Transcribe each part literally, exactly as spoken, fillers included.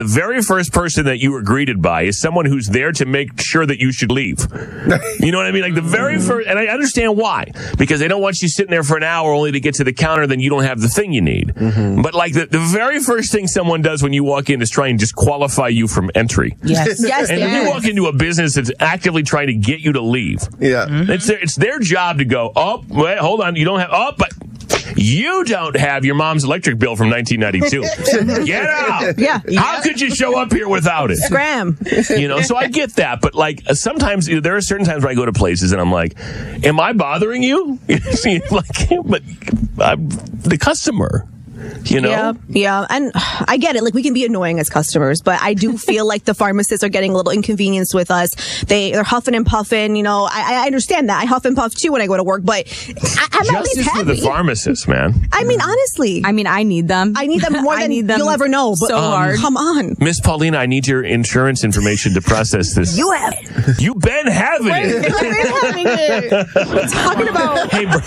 The very first person that you were greeted by is someone who's there to make sure that you should leave. You know what I mean? Like the very first, and I understand why, because they don't want you sitting there for an hour only to get to the counter, then you don't have the thing you need. Mm-hmm. But like the, the very first thing someone does when you walk in is try and disqualify you from entry. Yes, yes. And yes. when you walk into a business that's actively trying to get you to leave, yeah, mm-hmm. it's their, it's their job to go, oh, wait, hold on, you don't have, oh, but you don't have your mom's electric bill from nineteen ninety-two. Get out. Yeah. How yeah. could you show up here without it? Scram. You know, so I get that. But like sometimes you know, there are certain times where I go to places and I'm like, am I bothering you? Like, but I'm the customer. You know? Yeah, yeah. And I get it. Like, we can be annoying as customers, but I do feel like the pharmacists are getting a little inconvenienced with us. They, they're huffing and puffing. You know, I, I understand that. I huff and puff, too, when I go to work, but I, I'm at least Justice happy. for the pharmacists, man. I mean, honestly. I mean, I need them. I need them more I than need them you'll ever know. But so um, hard. Come on. Miss Paulina, I need your insurance information to process this. You have it. You've been having it. I've been having it. We're talking about. Hey, bro.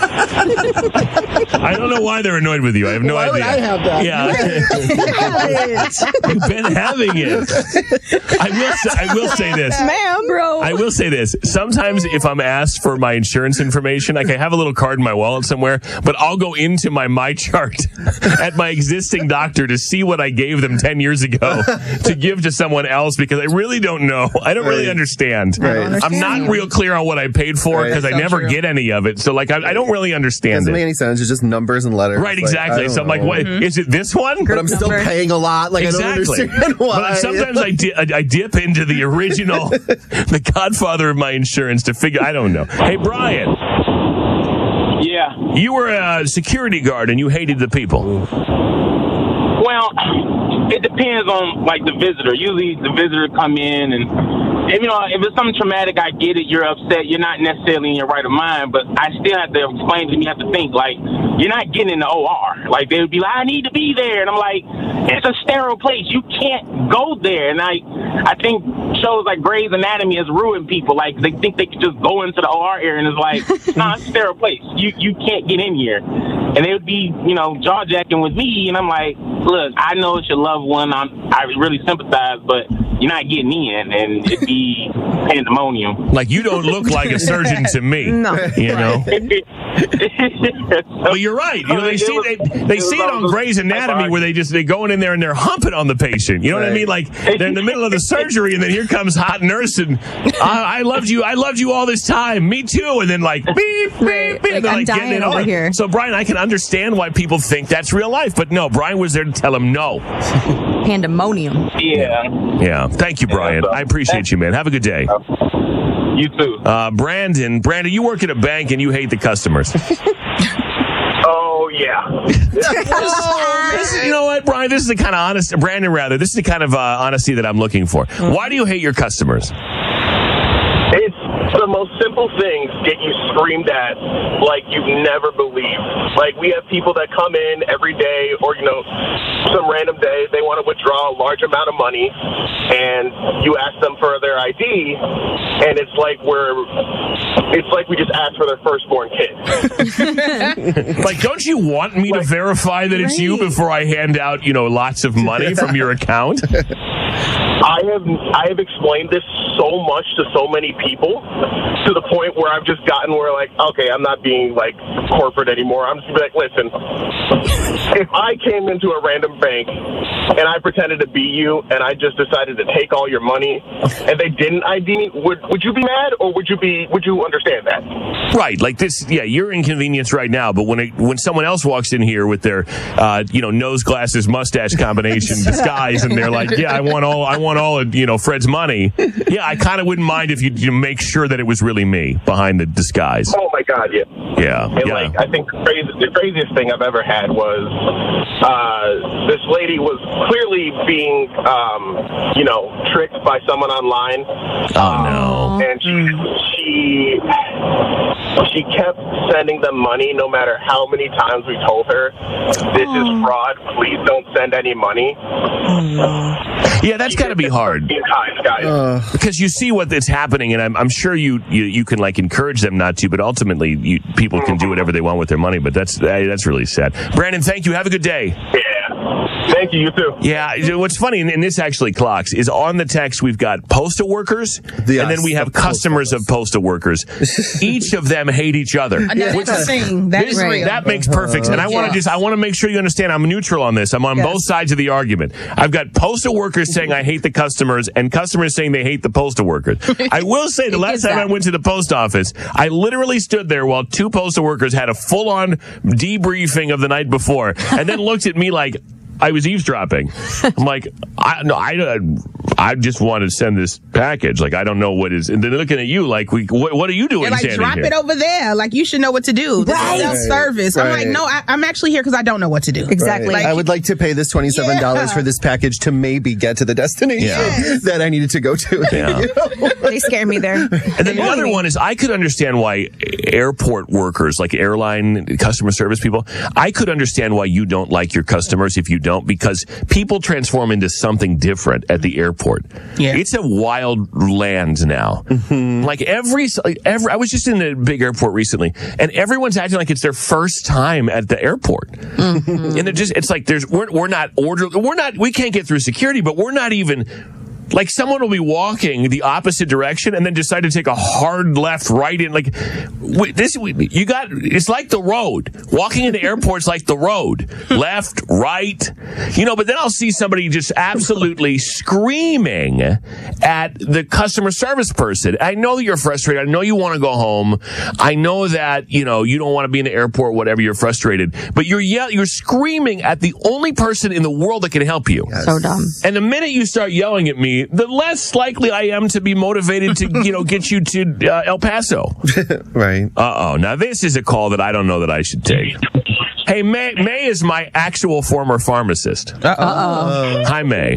I don't know why they're annoyed with you. I have no why idea. Would I have that? Yeah. You've been having it. I will say, I will say this. Ma'am, bro. I will say this. Sometimes if I'm asked for my insurance information, like I have a little card in my wallet somewhere, but I'll go into my My Chart at my existing doctor to see what I gave them ten years ago to give to someone else because I really don't know. I don't really Right. understand. Right. I'm not real clear on what I paid for Right. because I never true. get any of it. So like I, I don't really understand Doesn't it. make any sense. It's just numbers and letters. Right, Like, exactly. I don't So I'm like, know. what is it? This one? But I'm still number. paying a lot. Like Exactly. I don't understand why. But sometimes I, di- I dip into the original, the godfather of my insurance to figure. I don't know. Hey, Brian. Yeah. You were a security guard and you hated the people. Well, it depends on like the visitor. Usually the visitor come in and, and you know, if it's something traumatic, I get it. You're upset. You're not necessarily in your right of mind, but I still have to explain to them. You have to think like you're not getting in the O R. Like they would be like, I need to be there, and I'm like, it's a sterile place. You can't go there. And I, I think shows like Grey's Anatomy has ruined people. Like they think they can just go into the O R area, and it's like, nah, it's a sterile place. You you can't get in here. And they would be, you know, jaw jacking with me, and I'm like, look, I know it's your loved one. I'm, I really sympathize, but you're not getting in, and it'd be pandemonium. Like you don't look like a surgeon to me. No. You know. So, Well, you're right. You know, they it see was- they, they it was see it on almost Grey's Anatomy like- where they just they go in there and they're humping on the patient. You know what I Right. mean? Like they're in the middle of the surgery and then here comes hot nurse and I, I loved you. I loved you all this time. Me too. And then like beep beep Right. beep. Like, They're I'm like getting dying it over on. here. So Brian, I can understand why people think that's real life, but no, Brian was there to tell him no. Pandemonium. Yeah, Yeah. Thank you, Brian. I appreciate you, man. Have a good day. you too. Uh, Brandon, Brandon, you work at a bank and you hate the customers. Oh yeah. This is- you know what, Brian? This is the kind of honest, Brandon, rather. This is the kind of uh, honesty that I'm looking for. Why do you hate your customers? It's the most simple things get you screamed at like you've never believed. Like, we have people that come in every day or, you know, some random day, they want to withdraw a large amount of money, and you ask them for their I D, and it's like we're, it's like we just asked for their firstborn kid. Like, don't you want me to verify that it's you before I hand out, you know, lots of money from your account? I have I have explained this so much to so many people to the point where I've just gotten where, like, okay, I'm not being like corporate anymore. I'm just gonna be like, listen, if I came into a random bank and I pretended to be you and I just decided to take all your money and they didn't I D me, would would you be mad or would you be would you understand that? Right, like this, yeah, you're inconvenienced right now, but when it, when someone else walks in here with their, uh, you know, nose glasses, mustache combination disguise, and they're like, yeah, I want all, I want all of, you know, Fred's money. Yeah, I kind of wouldn't mind if you, you make sure that it was really me behind the disguise. Oh my God, yeah. Yeah, And yeah. like, I think the craziest, the craziest thing I've ever had was uh, this lady was clearly being, um, you know, tricked by someone online. Oh, no. And she, she she kept sending them money no matter how many times we told her, this is fraud, please don't send any money. Yeah, that's got to be hard. Times, guys. Because you see what that's happening, and I'm, I'm sure you, you you can like encourage them not to, but ultimately you, people can do whatever they want with their money. But that's that's really sad. Brandon, thank you. Have a good day. Yeah. Thank you. You too. Yeah, what's funny, and this actually clocks, is on the text we've got postal workers, Yes, and then we have the postal customers of postal workers. Each of them hate each other. That's Which the is- thing. That is this- real. That makes perfect. And I want to just, I want to make sure you understand I'm neutral on this. I'm on Yes. both sides of the argument. I've got postal workers saying I hate the customers and customers saying they hate the postal workers. I will say the last gets time that. I went to the post office, I literally stood there while two postal workers had a full on debriefing of the night before and then looked at me like, I was eavesdropping. I'm like, I no, I, uh, I just want to send this package. Like, I don't know what is. And they're looking at you like, we, what, what are you doing? They're like, standing drop here? it over there. Like, you should know what to do. This Right. is self-service. I'm like, Right. no, I, I'm actually here because I don't know what to do. Exactly. Like, I would like to pay this twenty-seven dollars Yeah. for this package to maybe get to the destination Yeah. that I needed to go to. Yeah. You know? They scare me there. And then the other one is I could understand why airport workers, like airline customer service people, I could understand why you don't like your customers if you don't, because people transform into something different at the airport. Yeah. It's a wild land now. Like every, every, I was just in a big airport recently and everyone's acting like it's their first time at the airport. And they're just, it's like there's, we're, we're not order, we're not, we can't get through security, but we're not even, like someone will be walking the opposite direction and then decide to take a hard left right in. Like we, this, we, you got. It's like the road. Walking in the airport's like the road. Left, right. You know. But then I'll see somebody just absolutely screaming at the customer service person. I know that you're frustrated. I know you want to go home. I know that you know you don't want to be in the airport. Whatever. You're frustrated, but you're yell- You're screaming at the only person in the world that can help you. So dumb. And the minute you start yelling at me, the less likely I am to be motivated to, you know, get you to uh, El Paso. Right. Uh-oh. Now, this is a call that I don't know that I should take. Hey, May, May is my actual former pharmacist. Uh-oh. Hi, May.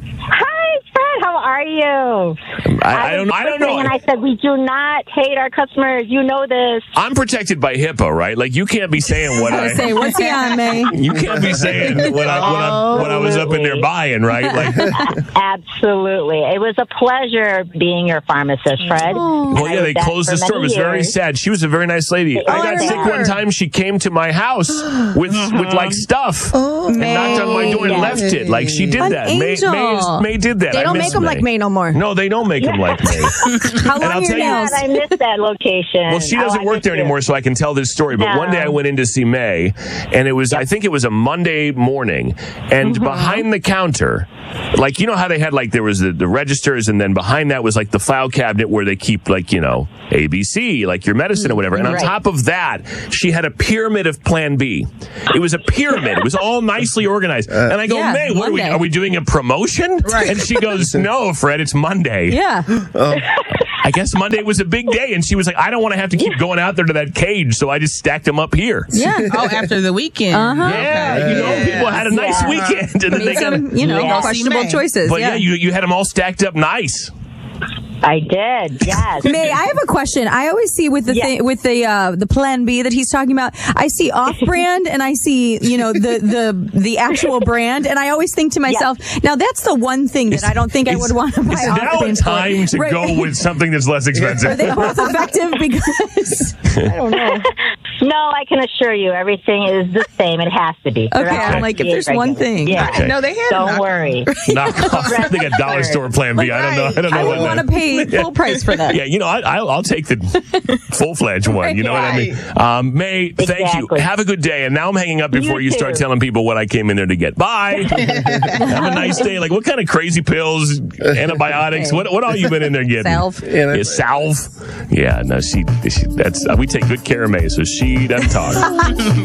Hi, Fred. How are you? I, I don't I don't know. And I said, we do not hate our customers. You know this. I'm protected by HIPAA, right? Like, you can't be saying what I I... say, what's he on, May? You can't be saying what I, what I, what I was up in there buying, right? Like, Absolutely. It was a pleasure being your pharmacist, Fred. well, yeah, they that closed for the store. It many was very years. sad. She was a very nice lady. I got I sick know. one time. She came to my house with with like stuff and knocked on my door and May. left it. Like she did An that. May, angel. May, is, May did that. They I don't miss make them May. like May no more. No, they don't make them like May. How And I'll long are your tell you- nails? God, I miss that location. Well, she Oh, doesn't I work miss there you. anymore, so I can tell this story. But No. one day I went in to see May, and it was, I think it was a Monday morning, and Mm-hmm. behind the counter, like, you know how they had, like, there was the, the registers, and then behind that was, like, the file cabinet where they keep, like, you know, A B C, like your medicine or whatever. And on Right. top of that, she had a pyramid of Plan B. It was a pyramid. It was all nicely organized. And I go, Yeah, May, what are we, Monday. are we doing a promotion? Right. And she goes, no, Fred, it's Monday. Yeah. I guess Monday was a big day, and she was like, I don't want to have to keep going out there to that cage, so I just stacked them up here. Yeah. Oh, after the weekend. Uh-huh. Yeah, you know, people had a nice Yeah. weekend, and then they Made got. some, you know, Yeah. questionable May. choices. But yeah, yeah. you you had them all stacked up nice. I did, yes. May, I have a question. I always see with the Yes. thing, with the uh, the Plan B that he's talking about. I see off-brand and I see you know the the the actual brand, and I always think to myself, now that's the one thing that I don't think I would want to buy Is now a off-brand for. time to Right. go with something that's less Are expensive? they both effective? Because I don't know. No, I can assure you, everything is the same. It has to be. Okay, I'm like, if there's one thing. Yeah. Okay. No, they had Don't enough. worry. Knock off. They got dollar store Plan B. I don't know. I don't know I what would want to that- pay full price for that. Yeah, you know, I, I'll, I'll take the full-fledged one. You know what I mean? Um, May, thank you. Exactly. Have a good day. And now I'm hanging up before you, You start too. telling people what I came in there to get. Bye. Have a nice day. Like, what kind of crazy pills, antibiotics? What what all you been in there getting? Salve. Yeah, salve. Yeah, no, she, she that's uh, we take good care of May, so she doesn't talk.